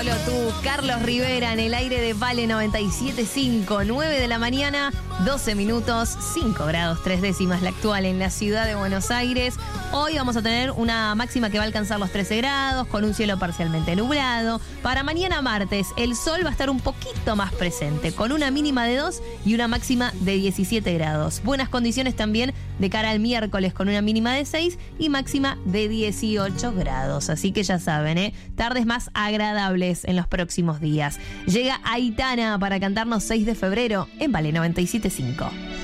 Solo tú, Carlos Rivera, en el aire de Vale 97.5, 9 de la mañana, 12 minutos, 5 grados 3 décimas la actual en la ciudad de Buenos Aires. Hoy vamos a tener una máxima que va a alcanzar los 13 grados, con un cielo parcialmente nublado. Para mañana martes, el sol va a estar un poquito más presente, con una mínima de 2 y una máxima de 17 grados. Buenas condiciones también de cara al miércoles, con una mínima de 6 y máxima de 18 grados. Así que ya saben, tardes más agradables en los próximos días. Llega Aitana para cantarnos 6 de febrero en Vale 97.5.